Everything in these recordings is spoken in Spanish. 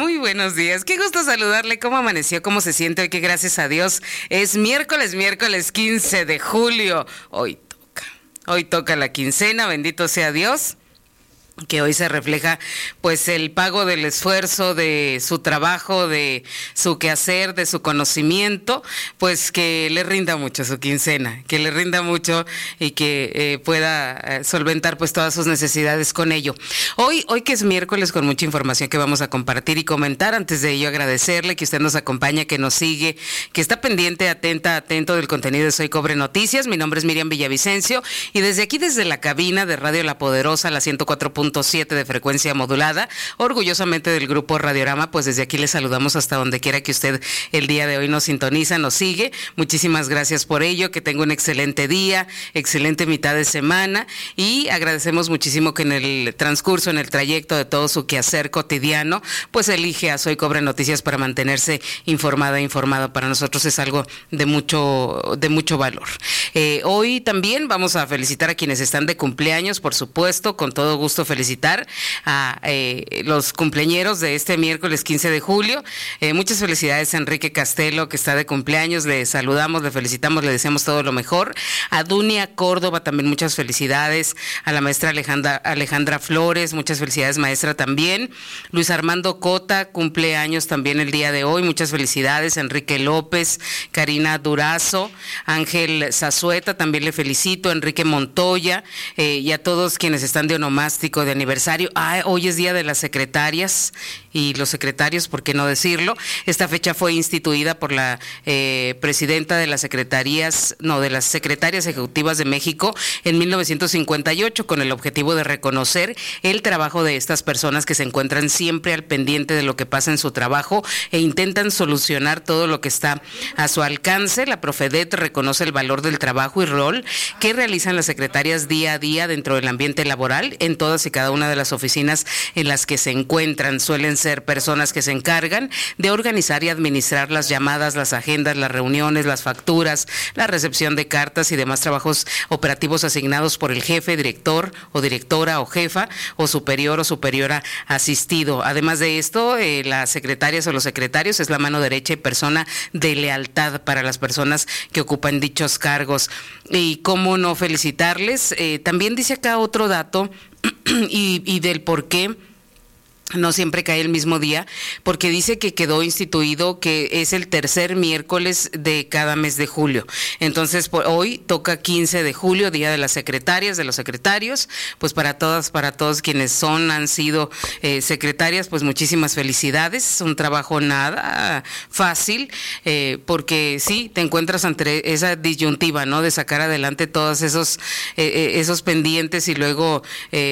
Muy buenos días. Qué gusto saludarle. ¿Cómo amaneció? ¿Cómo se siente hoy? Que gracias a Dios es miércoles 15 de julio. Hoy toca la quincena, bendito sea Dios, que hoy se refleja pues el pago del esfuerzo, de su trabajo, de su quehacer, de su conocimiento, pues que le rinda mucho su quincena, que le rinda mucho y que pueda solventar pues todas sus necesidades con ello. Hoy que es miércoles, con mucha información que vamos a compartir y comentar. Antes de ello, agradecerle que usted nos acompaña, que nos sigue, que está pendiente, atento del contenido de Soy Cobre Noticias. Mi nombre es Miriam Villavicencio y desde aquí, desde la cabina de Radio La Poderosa, la 104.7 de frecuencia modulada, orgullosamente del grupo Radiorama, pues desde aquí le saludamos hasta donde quiera que usted el día de hoy nos sintoniza, nos sigue. Muchísimas gracias por ello, que tenga un excelente día, excelente mitad de semana, y agradecemos muchísimo que en el transcurso, en el trayecto de todo su quehacer cotidiano, pues elige a Soy Cobre Noticias para mantenerse informado. Para nosotros es algo de mucho valor. Hoy también vamos a felicitar a quienes están de cumpleaños, por supuesto, con todo gusto felicitar a los cumpleañeros de este miércoles 15 de julio. Muchas felicidades a Enrique Castelo, que está de cumpleaños. Le saludamos, le felicitamos, le deseamos todo lo mejor. A Dunia Córdoba también muchas felicidades. A la maestra Alejandra Flores, muchas felicidades, maestra, también. Luis Armando Cota, cumpleaños también el día de hoy, muchas felicidades. Enrique López, Karina Durazo, Ángel Zazueta, también le felicito. Enrique Montoya, y a todos quienes están de onomástico, de aniversario. Hoy es día de las secretarias y los secretarios, ¿por qué no decirlo? Esta fecha fue instituida por la presidenta de las secretarias ejecutivas de México en 1958, con el objetivo de reconocer el trabajo de estas personas que se encuentran siempre al pendiente de lo que pasa en su trabajo e intentan solucionar todo lo que está a su alcance. La Profedet reconoce el valor del trabajo y rol que realizan las secretarias día a día dentro del ambiente laboral en todas y cada una de las oficinas en las que se encuentran. Suelen ser personas que se encargan de organizar y administrar las llamadas, las agendas, las reuniones, las facturas, la recepción de cartas y demás trabajos operativos asignados por el jefe, director o directora o jefa o superiora asistido. Además de esto, las secretarias o los secretarios es la mano derecha y persona de lealtad para las personas que ocupan dichos cargos. Y cómo no felicitarles. También dice acá otro dato y del por qué no siempre cae el mismo día, porque dice que quedó instituido que es el tercer miércoles de cada mes de julio. Entonces, hoy toca 15 de julio, Día de las Secretarias, de los secretarios. Pues para todos quienes han sido secretarias, pues muchísimas felicidades. Un trabajo nada fácil, porque sí, te encuentras ante esa disyuntiva, ¿no? De sacar adelante todos esos pendientes y luego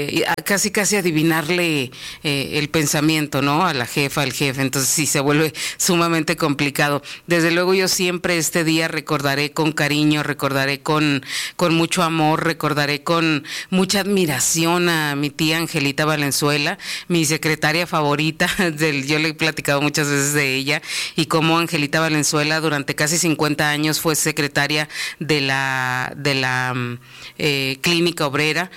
casi adivinarle el pensamiento, ¿no? A la jefa, al jefe. Entonces sí, se vuelve sumamente complicado. Desde luego yo siempre este día recordaré con cariño, recordaré con mucho amor, recordaré con mucha admiración a mi tía Angelita Valenzuela, mi secretaria favorita. Yo le he platicado muchas veces de ella y cómo Angelita Valenzuela durante casi 50 años fue secretaria de la clínica obrera,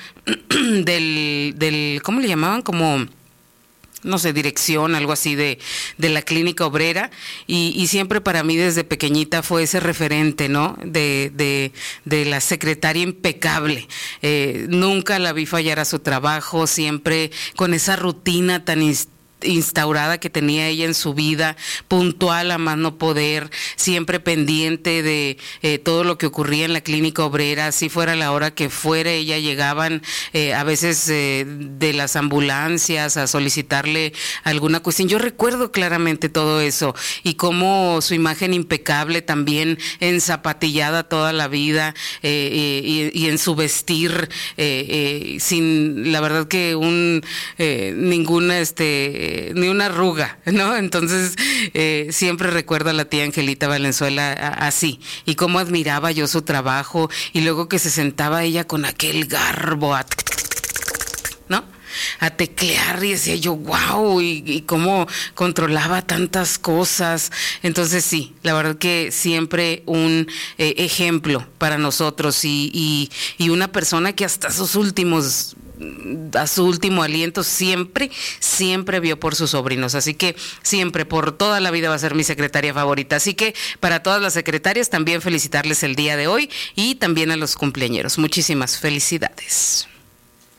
del ¿cómo le llamaban? Como no sé, dirección, algo así de la clínica obrera, y siempre para mí desde pequeñita fue ese referente, ¿no? De la secretaria impecable. Nunca la vi fallar a su trabajo, siempre con esa rutina tan instaurada que tenía ella en su vida, puntual a más no poder, siempre pendiente de todo lo que ocurría en la clínica obrera, si fuera la hora que fuera, ella llegaban a veces de las ambulancias a solicitarle alguna cuestión. Yo recuerdo claramente todo eso y cómo su imagen impecable, también enzapatillada toda la vida, y en su vestir, sin la verdad que ninguna ni una arruga, ¿no? Entonces siempre recuerdo a la tía Angelita Valenzuela así, y cómo admiraba yo su trabajo, y luego que se sentaba ella con aquel garbo, ¿no? A teclear, y decía yo, wow, y cómo controlaba tantas cosas. Entonces sí, la verdad que siempre un ejemplo para nosotros, y una persona que hasta sus últimos a su último aliento siempre vio por sus sobrinos. Así que siempre, por toda la vida va a ser mi secretaria favorita. Así que para todas las secretarias también felicitarles el día de hoy y también a los cumpleañeros. Muchísimas felicidades.